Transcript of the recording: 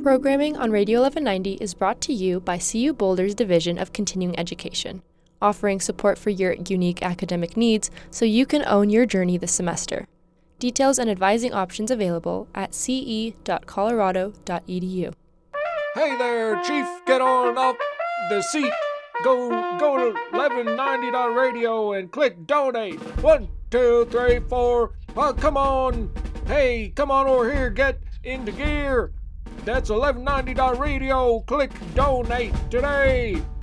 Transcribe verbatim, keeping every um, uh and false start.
Programming on Radio eleven ninety is brought to you by C U Boulder's Division of Continuing Education, offering support for your unique academic needs so you can own your journey this semester. Details and advising options available at c e dot colorado dot e d u. Hey there, Chief, get on up the seat. Go go to eleven ninety dot radio and click donate. One, two, three, four. Oh, come on. Hey, come on over here, get into gear. That's eleven ninety dot radio. Click donate today.